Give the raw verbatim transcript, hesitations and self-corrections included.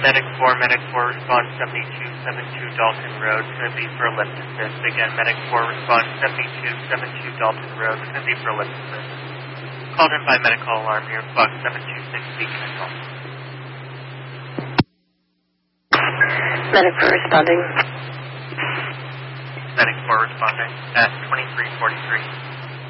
Medic four, Medic four, response seventy-two seventy-two Dalton Road, it's going to be for a lift assist. Again, Medic four, response seventy-two seventy-two Dalton Road, it's going to be for a lift assist. Called in by medical alarm here, Fox seven two six, Beacon and Dalton. Medic four responding. Medic four responding at twenty-three forty-three.